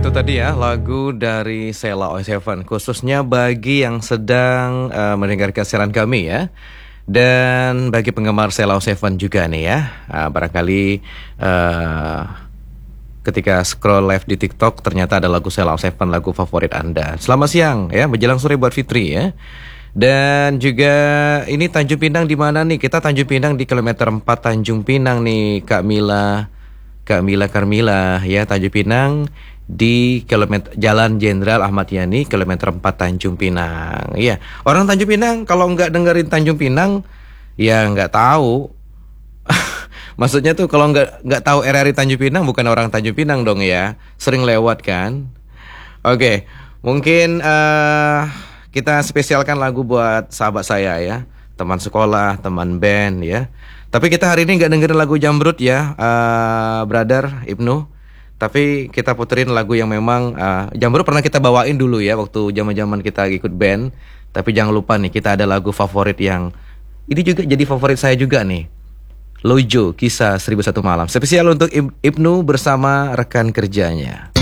Itu tadi ya lagu dari Sheila On 7 khususnya bagi yang sedang mendengarkan siaran kami ya. Dan bagi penggemar Sheila On 7 juga nih ya. Barangkali ketika scroll live di TikTok ternyata ada lagu Sheila On 7, lagu favorit Anda. Selamat siang ya, menjelang sore buat Fitri ya. Dan juga ini Tanjung Pinang di mana nih? Kita Tanjung Pinang di kilometer 4 Tanjung Pinang nih, Kak Mila Karmila ya, Tanjung Pinang di kilometer Jalan Jenderal Ahmad Yani kilometer 4 Tanjung Pinang. Iya, orang Tanjung Pinang kalau nggak dengerin Tanjung Pinang ya nggak tahu. Maksudnya tuh kalau nggak tahu RRI Tanjung Pinang bukan orang Tanjung Pinang dong ya. Sering lewat kan. Oke, mungkin kita spesialkan lagu buat sahabat saya ya, teman sekolah, teman band ya. Tapi kita hari ini nggak dengerin lagu Jamrut ya, brother Ibnu. Tapi kita puterin lagu yang memang Jamrut pernah kita bawain dulu ya waktu zaman-zaman kita ikut band. Tapi jangan lupa nih, kita ada lagu favorit yang ini juga jadi favorit saya juga nih. Lojo, Kisah 1001 Malam. Spesial untuk Ibnu bersama rekan kerjanya.